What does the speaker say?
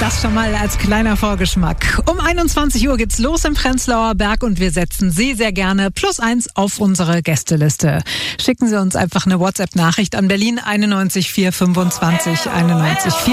Das schon mal als kleiner Vorgeschmack. Um 21 Uhr geht's los im Prenzlauer Berg und wir setzen Sie sehr gerne +1 auf unsere Gästeliste. Schicken Sie uns einfach eine WhatsApp-Nachricht an Berlin 91 425 91 4.